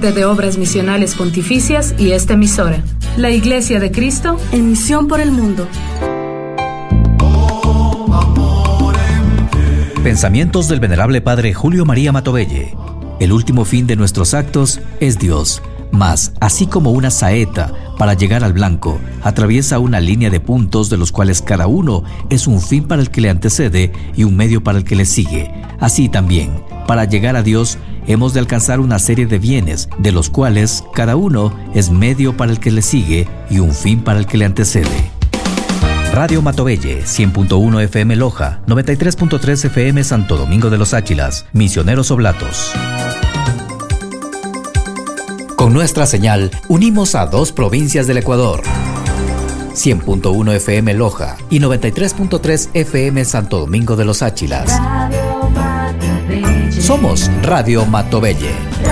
parte de Obras Misionales Pontificias y esta emisora, la Iglesia de Cristo, en misión por el mundo. Pensamientos del Venerable Padre Julio María Matovelle. El último fin de nuestros actos es Dios, mas, así como una saeta, para llegar al blanco, atraviesa una línea de puntos de los cuales cada uno es un fin para el que le antecede y un medio para el que le sigue. Así también, para llegar a Dios, hemos de alcanzar una serie de bienes, de los cuales cada uno es medio para el que le sigue y un fin para el que le antecede. Radio Matovelle, 100.1 FM Loja, 93.3 FM Santo Domingo de los Áchilas, Misioneros Oblatos. Con nuestra señal, unimos a 2 provincias del Ecuador. 100.1 FM Loja y 93.3 FM Santo Domingo de los Áchilas. Somos Radio Matovelle.